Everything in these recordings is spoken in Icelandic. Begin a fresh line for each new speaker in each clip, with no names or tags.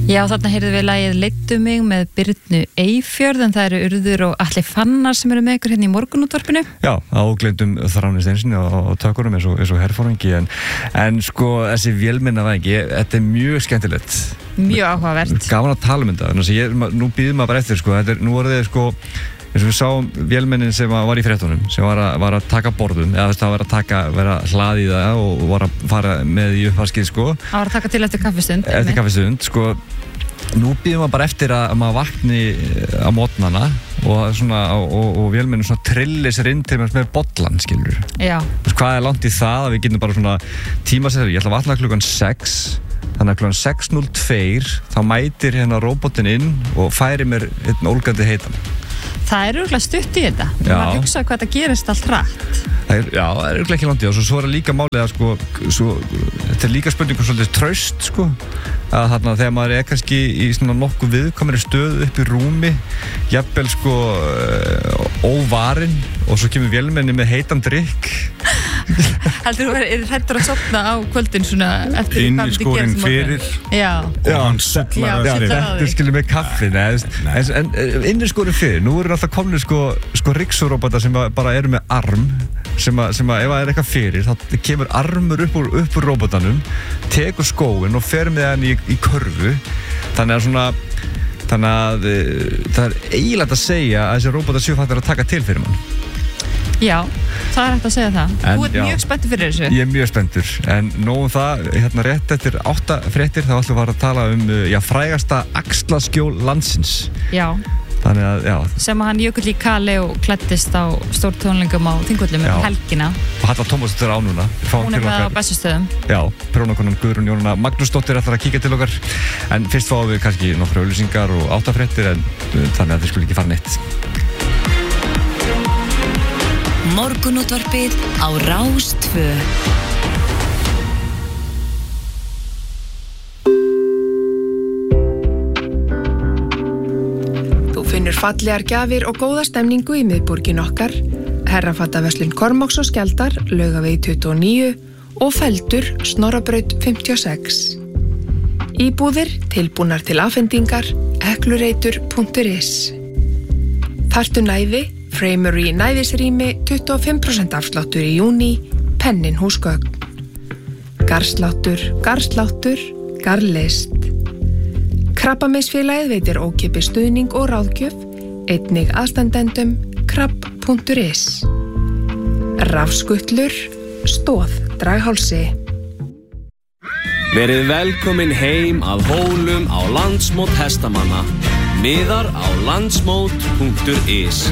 Já, þarna heyrðum við lagið Leiddu mig með Birnu Eyfjörð, en það eru Urður og Atli Fannar sem eru með ykkur hérna í morgunútvarpinu. Já, áglendum Þráni Steinssyni á tökurum eins og herforingi, en sko þessi vélmennavæðingi, þetta er mjög skemmtilegt. Mjög áhugavert. Gaman að tala þetta, þannig að nú býðum maður bara eftir, sko, nú voru þið sko eins og við sáum vélmennin sem var í fréttunum sem var að taka borðum eða það var að vera hlað í það og var að fara með í uppvaskið sko. Það var að taka til eftir kaffistund. Eftir kaffistund, sko. Nú býðum maður bara eftir að maður vakni á mótnana og vélmennin svona trillir sér inn til með bollan, skilur. Já. Hvað er langt í það að við getum bara svona tímasettur, ég ætla að vakna klukkan 6, þannig að klukkan 6:02 þá mætir hérna róbotinn inn og færir mér einn ólgandi heitan. Það er örugglega stutt í þetta. Maður hugsa hvað þetta gerist allt hratt. Það er örugglega ekki landið og svo er það líka málið að sko, þetta er líka spurningum svolítið traust sko, að þarna þegar maður er kannski í svona nokkuð viðkomandi stöð upp í rúmi, jafnvel sko óvarinn og svo kemur vélmenni með heitan drykk. Heldur þú er hrættur að sofna á kvöldin svona eftir
inn í skórin fyrir og hann setlar
þetta
skilur með kaffin
en
inn í skórin fyrir, nú eru alltaf komnir sko ryksuróbota sem bara eru með arm sem að ef það er eitthvað fyrir þá kemur armur upp úr róbotanum, tekur skóin og fer með hann í körfu, þannig að það er eiginlega að segja að þessi róbotar séu fattir að taka til fyrir mann. Já, það er hægt að segja það. Þú ert mjög spenntur fyrir þessu. Ég er mjög spenntur, en nóg það, hérna rétt eftir 8 fréttir þá ætlum við að fara að tala um frægasta axlaskjól landsins. Já. Þannig að, já. Sem að hann Jökull í Kali og klæddist á stórtónlingum á Þingvöllum helgina. Og Halla Tómasdóttir á núna. Hún er með á Bessastöðum. Já, prjónakonan Guðrún Jónína Magnúsdóttir ætlar að kíkja til okkar. En fyrst fáum við kannski nokkra auglýsingar og 8 fréttir, en þannig að þið skulu ekki fara neitt.
Morgunútvarpið á Rás 2.
Þú finnur fallegar gjafir og góða stemningu í miðborgin okkar, Herrafattaverslun Kormáks og Skjaldar, Laugavegi 29 og Feldur, Snorrabraut 56. Íbúðir tilbúnar til afhendingar, eklureitur.is. Þarftu næði? Framery næðisrými 25% afsláttur í júní, Pennin húsgögn. Garðsláttur, Garðlist. Krabbameinsfélagið veitir ókeypis stuðning og ráðgjöf, einnig aðstandendum, krabb.is. Rafskutlur, Stóð, Draghálsi.
Verið velkomin heim að Hólum á landsmót hestamanna. Miðar á landsmót.is.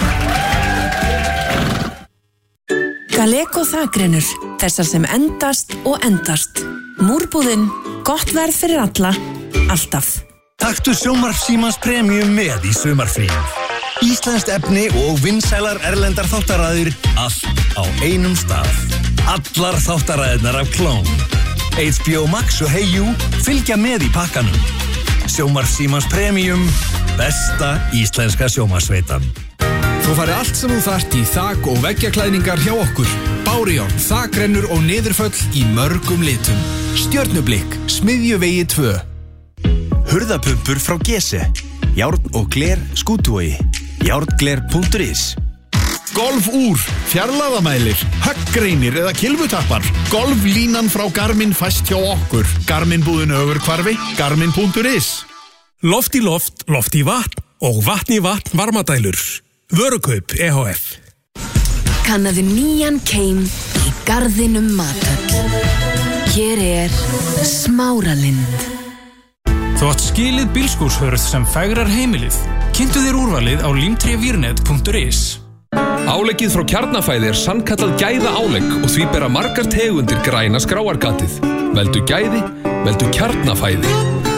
Galeko þakrennur, þessar sem endast og endast. Múrbúðin, gott verð fyrir alla, alltaf.
Taktu Sjónvarpssímans Premium með í sumarfríum. Íslenskt efni og vinsælar erlendar þáttaraðir, allt á einum stað. Allar þáttaraðirnar af Klón. HBO Max og Hey You fylgja með í pakkanum. Sjónvarpssímans Premium, besta íslenska sjónvarpssveitan.
Þú færði allt sem þú þarft í þak- og veggjaklæðningar hjá okkur. Bárujárn, þakrennur og niðurföll í mörgum litum. Stjörnublikk, Smiðjuvegi 2.
Hurðapumpur frá Gese. Járn og gler Skútuvogi. Járngler.is.
Golfúr, fjarlægðamælir, höggreinir eða kilvutappar. Golflínan frá Garmin fæst hjá okkur. Garmin-búðin Ögurhvarfi, Garmin.is. Loft í loft, loft í vatn og vatn í vatn varmadælur. Vörukaup EHF.
Kannaðu nýjan keim í garðinum Mathöll. Hér er Smáralind.
Þú átt skilið bílskúrshörð sem fegrar heimilið. Kynntu þér úrvalið á limtrévirnet.is.
Áleggið frá Kjarnafæði sannkallað gæða álegg og því bera margar tegundir græna skráargatið. Veldu gæði, veldu Kjarnafæði.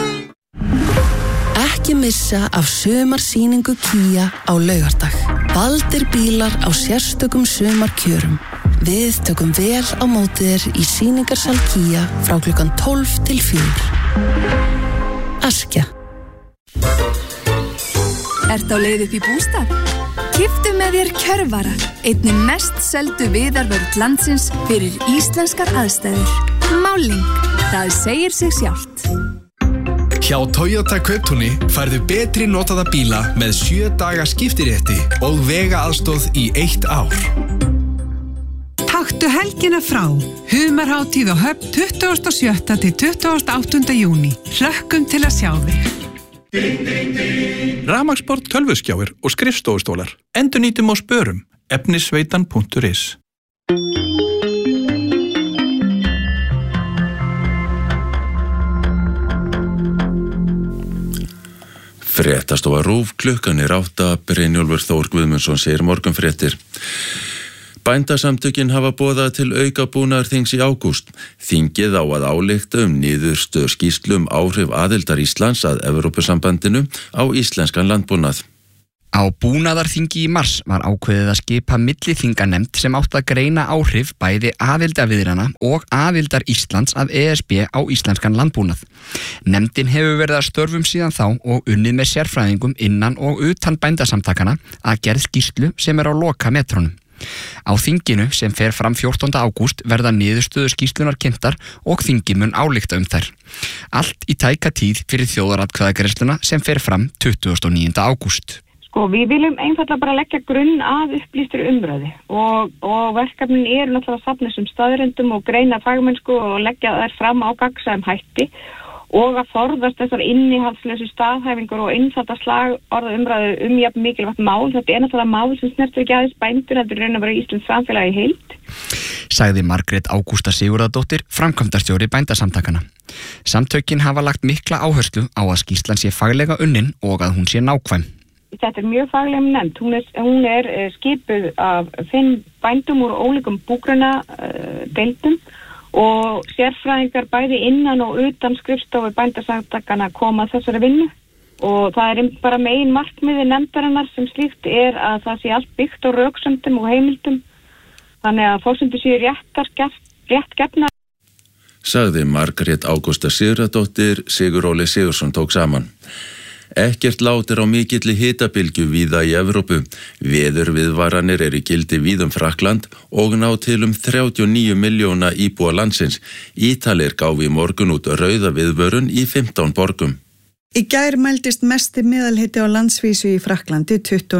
Ekki missa af sumarsýningu Kia á laugardag. Baldir bílar á sérstökum sumarkjörum. Við tökum vel á móti þér í sýningarsal Kia frá klukkan 12 til 4. Askja.
Ertu á leið upp í bústað? Kiftu með þér Kjörvara, einnig mest seldu viðarvörð landsins fyrir íslenskar aðstæður. Máling, það segir sig sjálft.
Hjá Toyota Kauptúni færðu betri notaða bíla með 7 daga skiptirétti og vegaaðstoð í 1 ár.
Taktu helgina frá. Humarhátíð á Höfn 27. til 28. júní. Hlökkum til að sjá þig.
Rafmagnsbort tölvuskjáir og skrifstofustólar. Endurnýtum og spörum. Efnisveitan.is.
Fréttastofa RÚV, klukkan 8, Brynjólfur Þór Guðmundsson segir morgunfréttir. Bændasamtökin hafa boðað til aukabúnaðarþings í ágúst. Þingið á að álykta niðurstöðu skýrslu áhrif aðildar Íslands að Evrópusambandinu á íslenskan landbúnað.
Á búnaðarþingi í mars var ákveðið að skipa milliþinganefnd sem átt að greina áhrif bæði aðildarviðrana og aðildar Íslands að ESB á íslenskan landbúnað. Nefndin hefur verið að störfum síðan þá og unnið með sérfræðingum innan og utan bændasamtakana að gerð skýrslu sem á loka metrónum. Á þinginu sem fer fram 14. ágúst verða niðurstöður skýrslunar kynntar og þingið mun álykta þær. Allt í tæka tíð fyrir þjóðaratkvæðagreiðsluna sem fer fram 29. ágúst.
Við viljum einfallega bara leggja grunn að upplýstri umræðu og verkefnin eru náttúrulega að safna þessum staðreyndum og greina fagmennsku og leggja þær fram á gagnsæjum hætti og að forðast þessar innihaldslausu staðhæfingar og einfalda slagorða umræðu jafn mikilvægt mál. Þetta náttúrulega mál sem snertir ekki aðeins bændur, þetta raun að vera íslenskt samfélagi í heild.
Sagði Margrét Ágústa Sigurðardóttir, framkvæmdastjóri bændasamtakana. Samtökin hafa lagt mikla áherslu á að skýrslan sé faglega unnin og að hún sé nákvæm.
Þetta mjög faglega nefnd. Hún er skipuð af 5 bændum úr ólíkum búgreinadeildum og sérfræðingar bæði innan og utan skrifstofu bændasamtakana koma þessari vinnu og það er bara megin markmiði nefndarinnar sem slíkt er að það sé allt byggt á röksemdum og heimildum þannig að forsendur séu rétt gefnar.
Sagði Margrét Ágústa Sigurðardóttir, Sigur Óli Sigursson tók saman. Ekkert lát á mikilli hitabylgju víða í Evrópu. Veðurviðvaranir eru í gildi víðum Frakkland og ná til 39 milljóna íbúa landsins. Ítalir gáfu í morgun út rauða viðvörun í 15 borgum.
Í gær mældist mesti meðalhiti á landsvísu í Frakklandi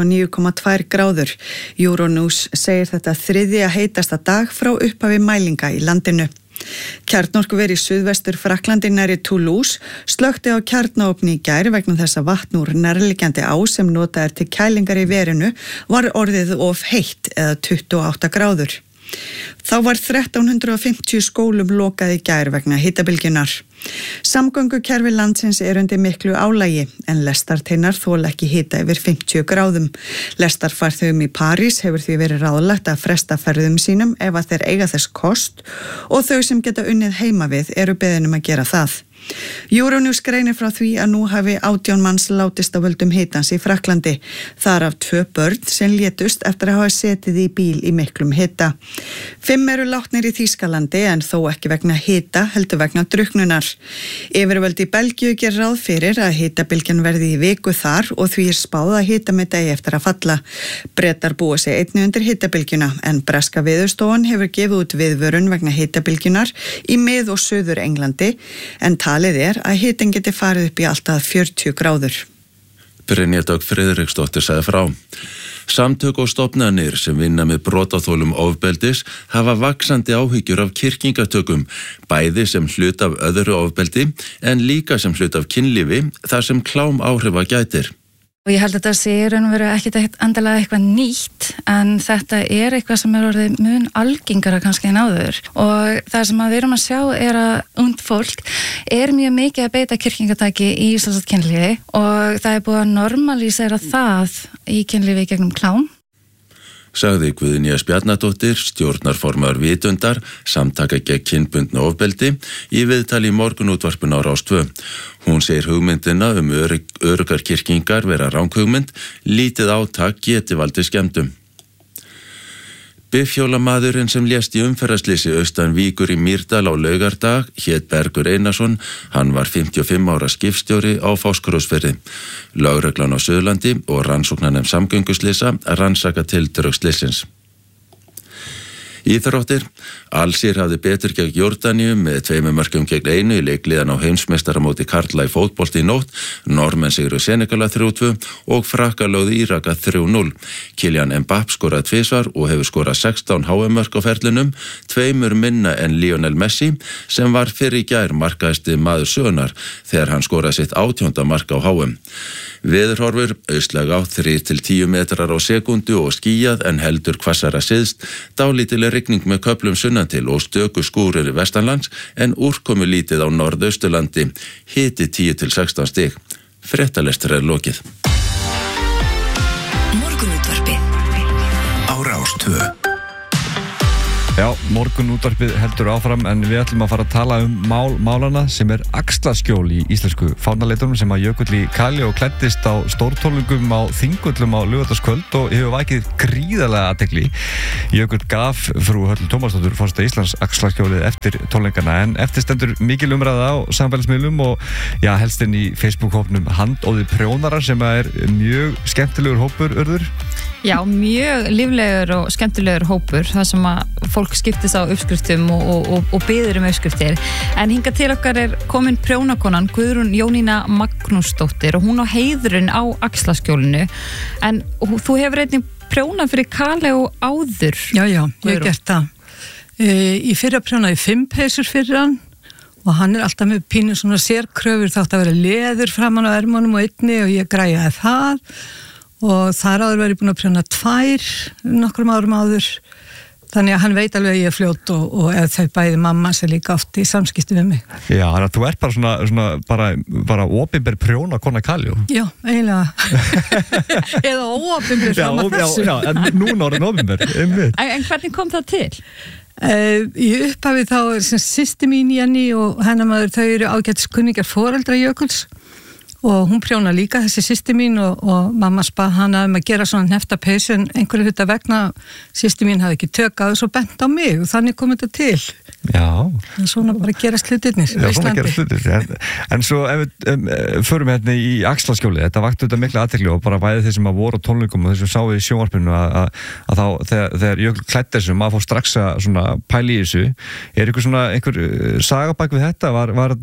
29,2 gráður. Euronews segir þetta 3. heitasta dag frá upphafi mælinga í landinu. Kjarnorkuver í suðvestur Frakklandi nærri Toulouse slökkti á kjarnaofni í gær vegna þess að vatn úr nærliggjandi á sem notað er til kælingar í verinu var orðið of heitt eða 28 gráður. Þá var 1350 skólum lokað í gær vegna hitabylgjunar. Samgöngukerfi landsins er undir miklu álagi en lestarteinar þola ekki hita yfir 50 gráðum. Lestarfarþegum í París hefur því verið ráðlagt að fresta ferðum sínum ef að þeir eiga þess kost og þau sem geta unnið heima við eru beðin að gera það. Euronews greinir frá því að nú hafi 18 manns látist á völdum hitans í Frakklandi. Þar af 2 börn sem létust eftir að hafa setið í bíl í miklum hita. 5 eru látnir í Þýskalandi en þó ekki vegna hita heldur vegna drukknunar. Yfirvöld í Belgíu gerir ráð fyrir að hitabylgjan verði í viku þar og því er spáð að hitameta eigi eftir að falla. Bretar búa sig einnig undir hitabylgjuna en breska Veðurstofan hefur gefið út viðvörun vegna hitabylgjunar í Mið- og Suður Englandi en talið er að hitinn geti farið upp í alltaf 40 gráður.
Brynja Dögg Friðriksdóttir sagði frá. Samtök og stofnanir sem vinna með brotaþolum ofbeldis hafa vaxandi áhyggjur af kyrkingatökum, bæði sem hlut af öðru ofbeldi en líka sem hlut af kynlífi þar sem klám áhrifa gætir.
Og ég held að þetta sé ekkert endilega eitthvað nýtt en þetta er eitthvað sem er orðið mun algengara kannski en áður og það sem við erum að sjá er að ungt fólk er mjög mikið að beita kyrkingatæki í kynlífi og það er búið að normalísera það í kynlífi gegnum klám.
Sagði Guðnýja Spjarnadóttir, stjórnarformaður Vitundar, samtaka gegn kynbundnu ofbeldi, í viðtali í morgunútvarpinu á Rás 2. Hún segir hugmyndina öruggar kyrkingar vera ranghugmynd, lítið átak geti valdið skemmdum. Bifhjólamaðurinn sem lést í umferðarsleysi austan Víkur í Mýrdal á laugardag hét Bergur Einarsson. Hann var 55 ára skipstjóri á Fáskrúðsfirði. Lögreglan á Suðurlandi og rannsóknarnefnd samgönguslysa rannsaka tildrög slysins. Íþróttir. Alsír hafði betur gegn Jórdaníu með 2 mörkum gegn 1 í leikliðan á heimsmeistaramóti karla í fótbolti í nótt. Normenn sigru Senegala 3-2 og Frakkar lögðu Íraka 3-0. Kylian Mbappé skoraði 2 svar og hefur skorað 16 HM-mörk á ferlinum, 2 minna en Lionel Messi sem var fyrir í gær markahæsti maður sögunar þegar hann skoraði sitt 18. mark á HM. Veðurhorfur, austlæg átt 3-10 metrar á sekundu og skýjað en heldur hvassara syðst, dálítileg rigning með köflum sunnantil og stöku skúrir vestanlands en úrkomu lítið á norðausturlandi, hiti 10-16 stig. Fréttalestur lokið.
Morgunútvarpið
á Rás 2.
Já, morgunútvarpið heldur áfram en við ætlum að fara að tala málana sem axlaskjól í íslensku fánaleitunum sem að Jökull í Kali og klæddist á stórtólningum á Þingvöllum á laugardagskvöld og hefur vakið gríðarlega athygli. Jökull gaf frú Höllu Tómasdóttur forseta Íslands axlaskjólið eftir tólningana en eftir stendur mikil umræða á samfélagsmiðlum og helst inn í Facebook-hópnum Handóði prjónarar sem mjög skemmtilegur hópur, Urður.
Já, mjög líflegur og skemmtilegur hópur, það sem að fólk skiptist á uppskriftum og biður uppskriftir. En hingað til okkar komin prjónakonan Guðrún Jónína Magnúsdóttir og hún á heiðurinn á axlaskjólinu. En þú hefur einnig prjónað fyrir Kali og áður.
Já, ég hef gert það. Í fyrra prjónaði 5 peysur fyrir hann og hann alltaf með pínu svona sérkröfur, þátt að vera leður framan á ermunum og einni og ég græjaði það. Og þar áður var ég búin að prjóna 2 nokkrum árum áður, þannig að hann veit alveg að ég fljót og eða þau bæði mamma sem líka oft í samskipti við mig.
Já, þannig að þú bara svona bara opinber prjónakona Kali.
Já, eiginlega. Eða óopinber fram að þessu.
Já, en núna orðin opinber.
En hvernig kom það til?
Í upphafi þá systir mín Jenny og hennar maður, þau eru ágætis kunningjar foreldra Jökuls. Og hún prjóna líka, þessi systir mín og mamma spað hana að gera svona hnefta peysu en einhverju hluta vegna systir mín hafði ekki tök á þessu og bent á mig og þannig kom þetta til.
Já.
En svona bara gerast hlutirnir.
Já, svona gerast hlutirnir. En svo ef við förum hérna í axlaskjólið, þetta vakti þetta mikla athygli og bara bæði þeir sem að voru á tónleikum og þeir sem sáu í sjónvarpinu að þá þegar Jökull klæddi þessu, maður fór strax að svona pæli í þessu. Einhver sagabæk við þetta?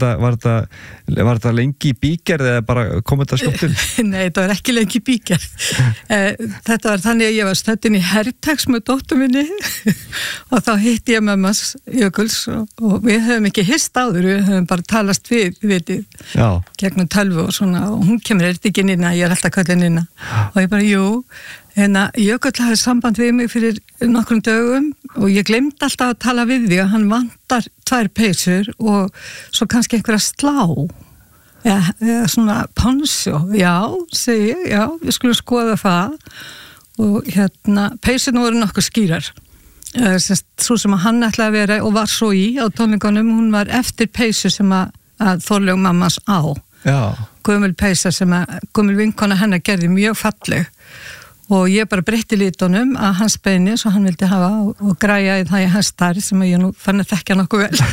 Var þetta lengi í bígerð eða bara kom þetta skjótt til?
Nei, þetta var ekki lengi bígerð. Þetta var þannig að ég var stöddin í herrtags með dóttur minni og þá hitti ég mömmas Jökuls og við höfum ekki hist áður, við höfum bara talast við gegnum tölvu og svona og hún kemur ekki inn ég alltaf kallin inn og ég bara, jú, Jökull hafði samband við mig fyrir nokkrum dögum og ég glemdi alltaf að tala við því að hann vantar 2 peysur og svo kannski einhverja slá eða svona ponsjó, segi ég, við skulum skoða það og peysinu voru nokkuð skýrar. Svo sem að hann ætlaði að vera og var svo í á tónleikunum, hún var eftir peysu sem að Þorlaug mammas á. Já. Gömul peysa sem að gömul vinkona hennar gerði mjög falleg og ég bara breytti litunum að hans beini svo hann vildi hafa og græja í það í hans starf sem að ég nú fann að þekkja nokkuð vel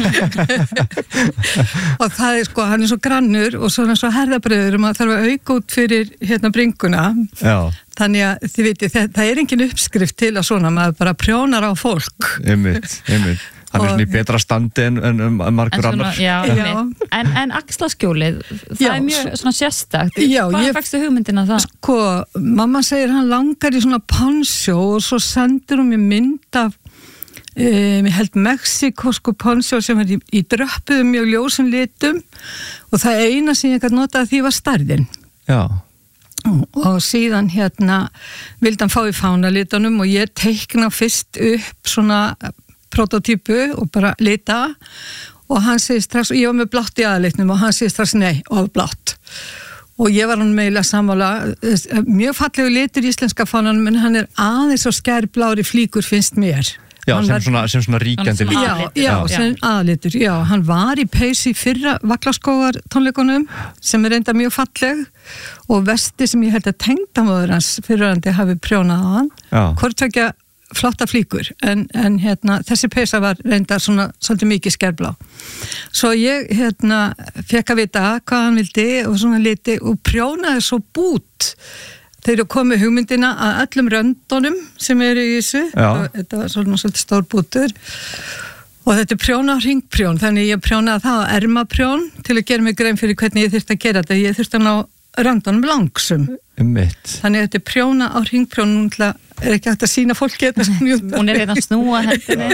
og það sko, hann svo grannur og svo herðabröður maður þarf að auka út fyrir bringuna. Já. Þannig að þið viti, það engin uppskrift til að svona maður bara prjónar á fólk.
Einmitt. Hann svona í betra standi en margur annar.
Já. En axlaskjólið, það mjög svona sérstakt. Hvað fækstu hugmyndina það?
Sko, mamma segir hann langar í svona ponsjó og svo sendur hún mér mynd af ég held mexikosku ponsjó sem í dröppuðum mjög ljósum litum og það eina sem ég gæti notað því var stærðin. Já. Og síðan vildi hann fá í fánalitunum og ég teikna fyrst upp svona prototípu og bara lita og hann segir strax, ég var með blátt í aðalitnum og hann segir strax nei, of blátt og ég var hann meila sammála mjög fallegu litur í íslenska fánanum en hann aðeins og skærblári flíkur finnst mér.
Já, sem svona ríkjandi litur.
Já, sem aðlitur, já, hann var í peysu í fyrra Vallaskógar tónleikunum sem reynda mjög falleg og vesti sem ég held að tengdamóður hans fyrrandi hafi prjónað á hann, hvort tvekja flotta flíkur, en þessi peysa var reyndar svona svolítið mikið skærblá. Svo ég fekk að vita hvað hann vildi og svona liti og prjónaði svo bút þeir eru komið hugmyndina að öllum röndunum sem eru í þessu, þetta var svolítið stór bútur og þetta er prjón á hringprjón, þannig ég prjónaði það á ermaprjón til að gera mig grein fyrir hvernig ég þyrfti að gera þetta, ég þyrfti að ná röndunum langsum. Þannig að þetta er prjóna á hringprjón, núna er ekki hægt að sína fólki þetta sem
hún er að snúa hendinni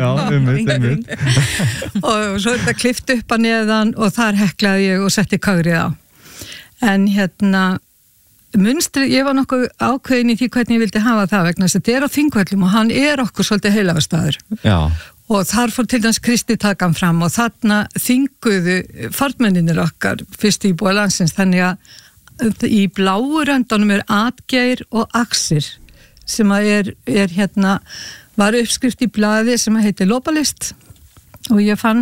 og svo er þetta klift upp að neðan og þar heklaði ég og setti kagrið á en munstrið, ég var nokkuð ákveðin í því hvernig ég vildi hafa það vegna þess að þetta er á Þingvöllum og hann er okkur svolítið heilagarstaður og þar fór til dæmis Kristi takan fram og þarna þinguðu farmennir okkar fyrst íbúa landsins, þannig að í bláu röndunum er Atgeir og Axir sem að var uppskrift í blaði sem að heiti Lopalist og ég fann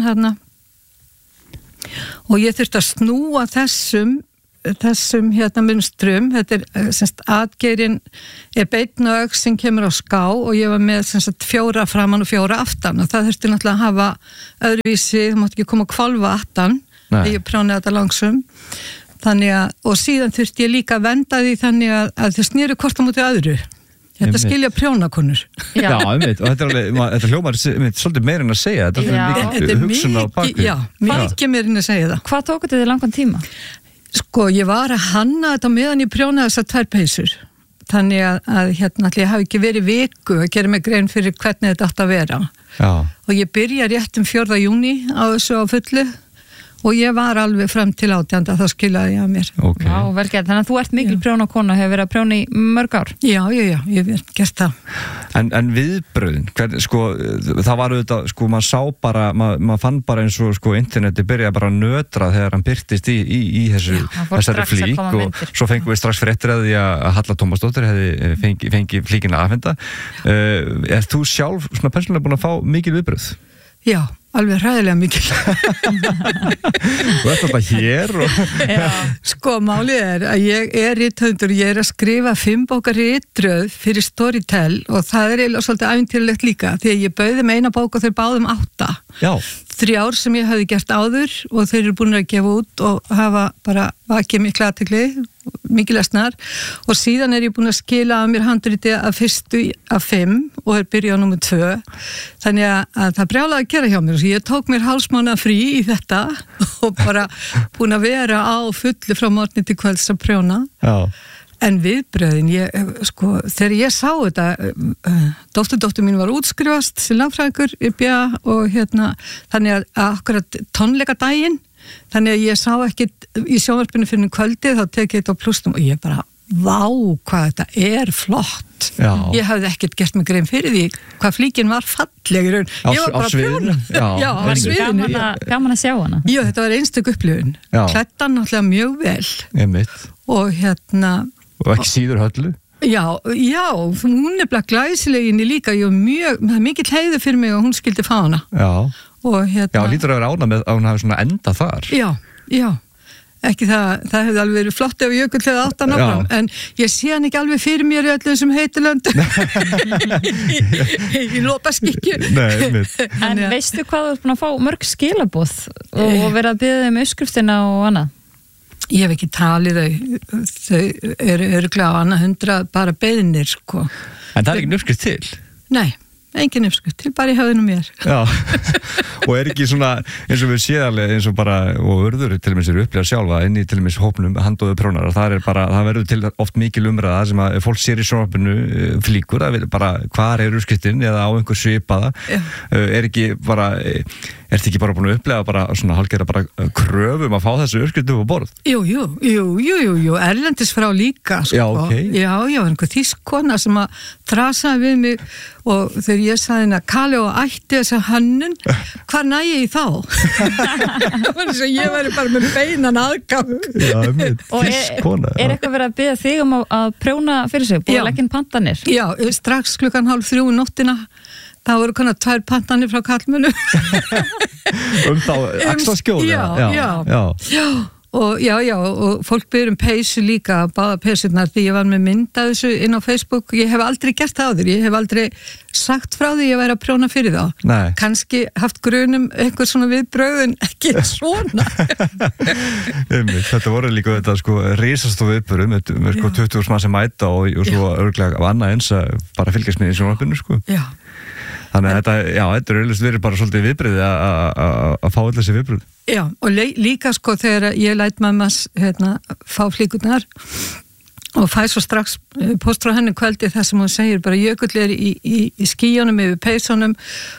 og ég þurfti að snúa þessum munstrum, þetta er semst Atgeirin er beinn og öx sem kemur á ská og ég var með semst 4 framan og 4 aftan og það þurfti náttúrulega að hafa öðruvísi, það mátti ekki koma að hvolfa aftan þegar ég prjónaði þetta langsum þannig að, og síðan þurfti ég líka að venda því þannig að þau snýru hvort á móti öðru þetta skilja prjónakonur
og þetta hljómar svolítið meira en að segja þetta er hugsun á bakvið
mikið meira en að segja það.
Hvað tók þetta þið langan tíma?
Sko, ég var að hanna þetta meðan ég prjónaði þessar 2 peysur þannig að ég hafi ekki verið viku að gera mig grein fyrir hvernig þetta átt að vera og ég byrja rétt 4. júní á þessu á fullu og ég var alveg fram til 18. þá skilaði ég að mér.
Okay.
Já, vel gert. Þannig að þú ert mikil prjónakona, hefur verið að prjóna í mörg ár.
Já, ég hef gert það.
En viðbröðin, það var auðvitað, maður sá bara, maður fann bara eins og interneti byrjaði bara að nötra þegar hann byrtist í þessari flík og svo fengum við strax fréttir að því að Halla Tómasdóttir hefði fengið flíkina afhenda. Er þú sjálf persónulega búin að fá mikil viðbröð?
Já, alveg hræðilega mikil.
Þú ert alltaf hér
Sko, málið er að ég er rithöfundur, ég er að skrifa 5 bóka ritröð fyrir Storytel og það er eiginlega svolítið ævintýrlegt líka því að ég bauði með eina bók og þeir báðum 8 3 sem ég hafði gert áður og þeir eru búin að gefa út og hafa bara vakið mikla athygli, mikið lesnar og síðan er ég búin að skila að mér handriti af 1. af 5 og er byrjað á númer 2 þannig að það brjálaði að gera hjá mér og ég tók mér hálfsmánaða frí í þetta og bara búin að vera á fullu frá morgni til kvölds að prjóna en viðbröðin, þegar ég sá þetta dóttur mín var útskrifast sem lögfræðingur og þannig að akkurat tónleikadaginn þannig að ég sá ekkit í sjónvarpinu fyrir kvöldið, þá tekið þetta á plustum og ég bara, vá, hvað þetta er flott ég hafði ekkert gert mig grein fyrir því hvað flíkin var fallegur ég var bara prjóna á sviðinu
gaman að sjá hana
þetta var einstök upplifun klæddan náttúrulega mjög vel
og ekki síður Höllu
Já, hún er bara glæsileginni líka, það er mikill heiður fyrir mig og hún skildi fá hana og
lítur að vera ánægð með að hún hafi svona enda þar
Já, ekki það hefði alveg verið flott ef Jökull hefði átt að náfram en ég sé hann ekki alveg fyrir mér í öllu þessum heitilöndum í lópaskikju
En veistu hvað þú ert búin að fá mörg skilaboð og verið að biðja þeim uppskriftina og annað?
Ég hef ekki talið þau eru örugglega á annað 100 bara beiðnir
En það er ekki uppskrift til?
Nei, engin uppskrift til, bara í höfðinu mér
og er ekki svona eins og við séðarlega eins og bara og urður til og með sér upplega sjálfa inn í til og með hópnum handóðu prjónar það verður til oft mikil umræða sem að fólk sér í sjónvarpinu flíkur það vil bara hvar er uppskriftin eða á einhver svipaða er þetta ekki bara búin að upplega bara svona hálfgerða bara kröfum að fá þessu uppskriftu á borð?
Jú, erlendis frá líka Já, einhver þýskona sem að trasaði við mig og þegar ég sagði henni að Kali og ætti þessa hönnun hvað næ ég í þá? Ég væri bara með beinan aðgang
Og er eitthvað verið að biðja þig um að prjóna fyrir sig, búið að leggja inn pantanir?
Já, strax 2:30 nóttina það voru konar 2 pantanir frá kallmönu
þá axlaskjóla
Já Og og fólk byrjum peysu líka, báða peysurnar, því ég var með mynd af þessu inn á Facebook. Ég hef aldrei gert það áður, ég hef aldrei sagt frá því ég væri að prjóna fyrir þá.
Nei.
Kannski haft grunum eitthvað svona viðbrögð en ekki svona.
Þetta voru líka þetta sko risastofu viðburður með sko 20.000 mann sem mæta og svo örglega af annað eins að bara fylgjast með í sjónvarpinu sko.
Já.
Þannig að þetta auðvitað verið bara svolítið viðbrigði að fá allir þessi viðbrigði.
Já, og líka sko þegar ég læt mammas fá flíkurnar og fæ svo strax post frá henni kvöldi þar sem hún segir bara jökull í skíunum yfir peysunum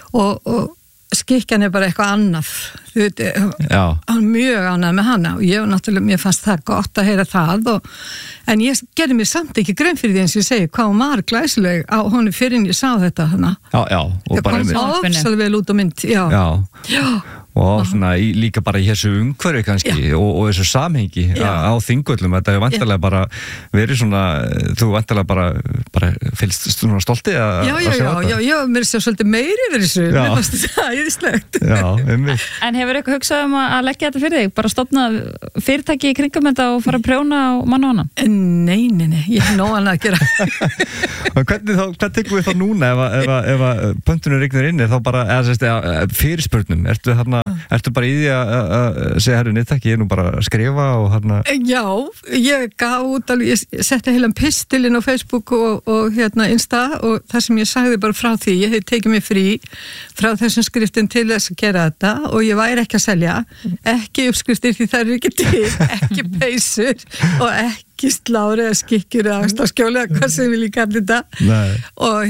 og skikkjan bara eitthvað annað. Þú veit, hann mjög ánægð með hana og mér fannst það gott að heyra það en ég gerði mér samt ekki grein fyrir því eins og ég segi hvað hún var glæsileg á honum fyrir en ég sá þetta hana.
Já, og bara
það kom ofsalega vel út á mynd, já.
Og svona líka bara í þessu umhverfi kannski og þessu samhengi á Þingvöllum, þetta hefur vantarlega bara verið svona, þú vantarlega bara fylgst svona stolti að sjá þetta.
Já, mér sé svolítið meiri yfir þessu, mér fannst þetta æðislegt.
Já, einmitt.
En hefur eitthvað hugsað að leggja þetta fyrir þig? Bara stofna fyrirtæki í kringum þetta og fara að prjóna á mann og annan?
Nei, ég hef nóg annað að gera.
Hvað tekum við þá núna ef pöntunum rignir inn, er þá bara fyrirspurnum, ertu bara í því að segja herru neitt ekki, ég er nú bara að skrifa og hérna?
Já, ég gaf út alveg, ég setti heilan pistilinn á Facebook og Insta og það sem ég sagði bara frá því, ég hef tekið mig frí frá þessum skriftin til þess að gera þetta og ég væri ekki að selja, ekki uppskriftir því það ekki til, ekki peysur og ekki slári eða skikkjur eða axlarskjóli eða hvað sem við líka allir þetta.
Nei.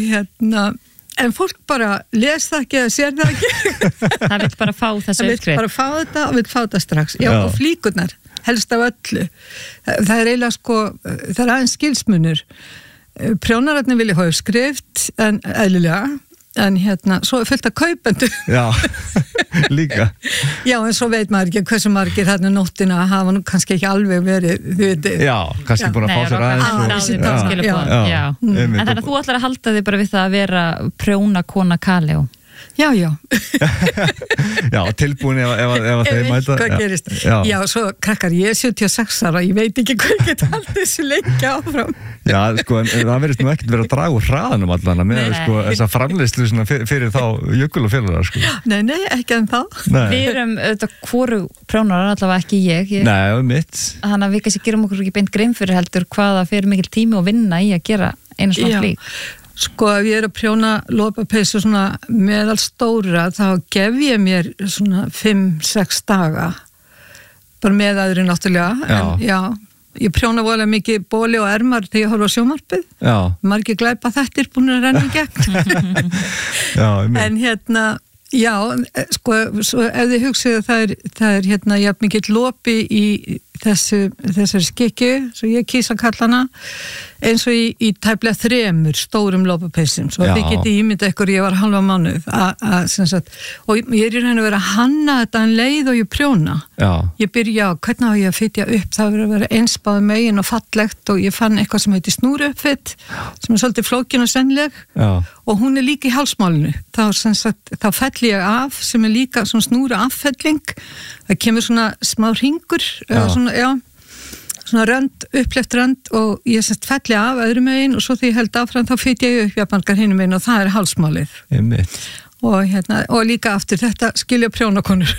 Og en fólk bara les það ekki eða sér það ekki.
Það vil bara fá þessu uppskrift.
Það vil bara fá þetta og vil fá þetta strax. Já, og flíkurnar, helst af öllu. Það er eiginlega sko, það er aðeins skilsmunur. Prjónararnir vilja hafa uppskrift, en eðlilega, en svo er fullt af kaupendum.
Já, líka.
Já, en svo veit maður ekki hversu margir þarna nóttina hafa nú kannski ekki alveg verið, þú veit.
Já, kannski búin að fá sér aðeins.
En þannig að þú ætlar að halda þig bara við það að vera prjóna kona Kaleo.
Já.
Já, tilbúin ef þeir mæta.
Hvað gerist? Já, svo krakkar, ég er 76 ára, ég veit ekki hvað ég get haldið þessu lengi áfram.
Já, sko, en það verðist nú ekkert verið að draga úr hraðanum allan með sko, þessa framleiðslu fyrir þá jökul og félagar, sko.
Nei, ekki en þá.
Við erum auðvitað hvoru prjónar, allavega ekki ég.
Nei, mitt.
Þannig að við kannski gerum okkur ekki beint grein fyrir heldur hvaða fyrir mikil tími og vinna í að gera einu svona flík.
Sko, ef ég er að prjóna lopapeysu svona meðal stóra, þá gef ég mér svona 5-6 daga. Bara með aðri náttúrulega. En, ég prjóna voðalega mikið bóli og ermar þegar ég horfa á sjónvarpið. Margir glæpa þettir búin að renna í gegn. En sko, svo ef þið hugsið að það er jafn mikið lopi í þessari skikju, svo ég kýsa kallana, eins og í tæplega 3 stórum lopapeysum, svo þið getið ímyndað ykkur, ég var halva mánuð og ég er í raun að vera að hanna þetta en leið og ég prjóna. Ég byrja á hvernig á ég að fytja upp, það verður að vera einsbáð megin og fallegt og ég fann eitthvað sem heitir snúruuppfit, sem er svolítið flókin og sennileg og hún er líka í hálsmálinu. Þá fell ég af, sem er líka svona snúru affelling, það kemur svona smá hringur, svona rönd, uppleft rönd og ég felli af öðrum megin og svo því ég held áfram þá fytja ég upp jafnmargar hinum megin og það er hálsmálið. Og líka aftur þetta skilja prjónakonur.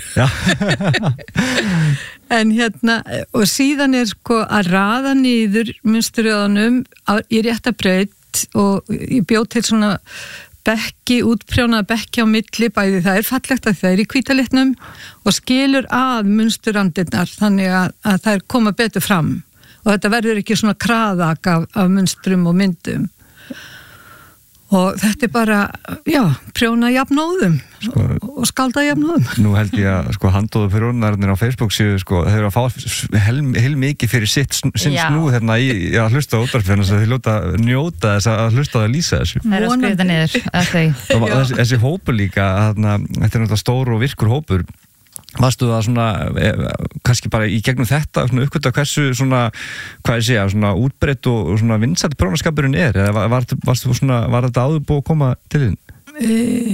En og síðan er sko að raða niður munsturröðunum í rétta braut og ég bjóð til svona útprjónaða bekki á milli, bæði það er fallegt að það er í hvítalitnum og skilur að munsturrandirnar þannig að það koma betur fram og þetta verður ekki svona kraðak af munstrum og myndum og þetta er bara prjóna jafnóðum og skalda jafnóðum.
Nú held ég að sko handóðu prjónarnir á Facebook séu sko, þeir eru að fá heil mikið fyrir sinn snú hérna í að hlusta á útvarpinu þess að þeir ljóta njóta þess að hlusta á að lýsa þessu.
Það er að skrifa þetta niður
Þessi hópur líka, þetta er náttúrulega stór og virkur hópur. Varstu það svona, kannski bara í gegnum þetta, svona uppkvölda hversu svona, hvað ég segja, svona útbreitt og svona vinsæll prjónaskapurinn er, eða var þetta áður búið að koma til þín?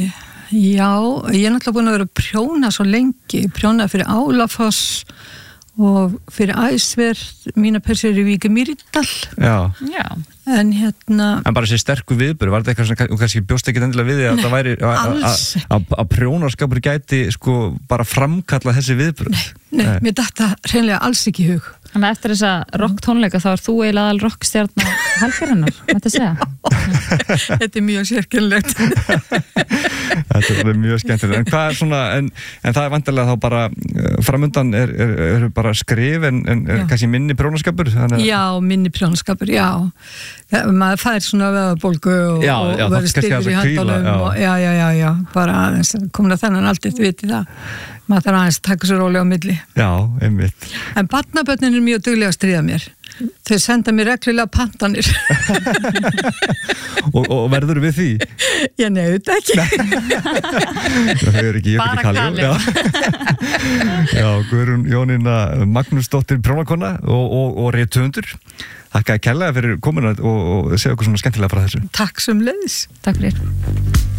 Já, ég er náttúrulega búin að vera að prjóna svo lengi, prjóna fyrir Álafoss og fyrir æsver mína persónur í Vík Mýrdal.
Já.
En
En bara þessi sterku viðburð, var þetta eitthvað sem kannski bjóst ekki endilega við því að það væri að prjónarskapur gæti sko bara framkalla þessi viðburð?
Nei, mér datt það hreinlega alls ekki í hug.
Þannig að eftir þessa rocktónleika þá þú eiginlega aðal rockstjarna helgarinnar, mætti segja.
Þetta mjög sérkennilegt.
Þetta mjög skemmtilegt. En hvað svona, en það vantarlega þá bara framundan eru bara skrif en kannski minni prjónaskapur?
Já, minni prjónaskapur, já. Maður fær svona vöðabólgu og verður styrkur í handunum. Já, bara komin að þennan aldrei viti það. Maður þarf aðeins taka svo rólega á milli.
Já, einmitt.
En barnabörnin er mjög duglega að stríða mér. Þau senda mér reglulega pantanir.
og verður við því?
Ég nefnt ekki.
Það er ekki
bara Kalli.
Já, Guðrún Jónína Magnúsdóttir prjónakona og rithöfundur. Þakka að kærlega fyrir komuna og segja okkur svona skemmtilega frá þessu.
Takk sömuleiðis.
Takk fyrir.